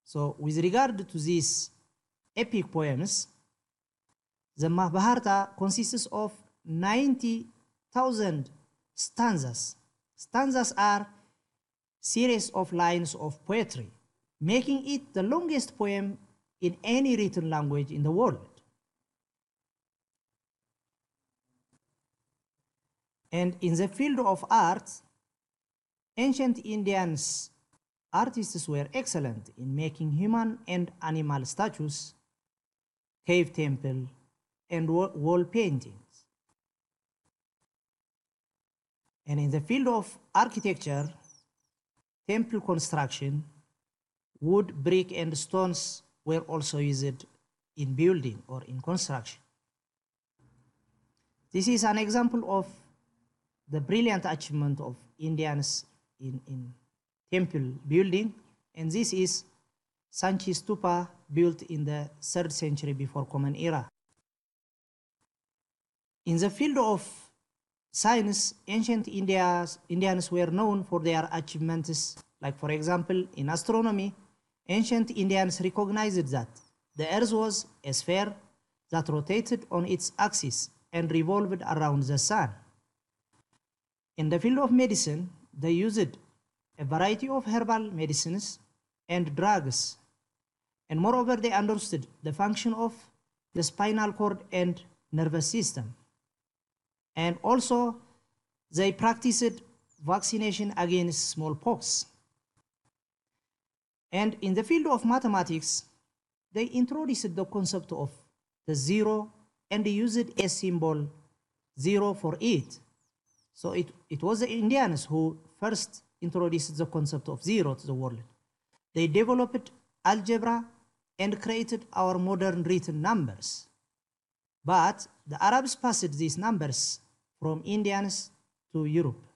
So with regard to these epic poems, the Mahabharata consists of 90,000 stanzas. Stanzas are series of lines of poetry, making it the longest poem in any written language in the world. And in the field of art, ancient Indians artists were excellent in making human and animal statues, cave temple, and wall paintings. And in the field of architecture, temple construction, wood, brick, and stones were also used in building or in construction. This is an example of the brilliant achievement of Indians in temple building, and this is Sanchi Stupa, built in the 3rd century before Common Era. In the field of science, ancient Indians were known for their achievements, like for example, in astronomy, ancient Indians recognized that the Earth was a sphere that rotated on its axis and revolved around the sun. In the field of medicine, they used a variety of herbal medicines and drugs, and moreover they understood the function of the spinal cord and nervous system. And also they practiced vaccination against smallpox. And in the field of mathematics, they introduced the concept of the zero and they used a symbol 0 for it. So it was the Indians who first introduced the concept of zero to the world. They developed algebra and created our modern written numbers. But the Arabs passed these numbers from Indians to Europe.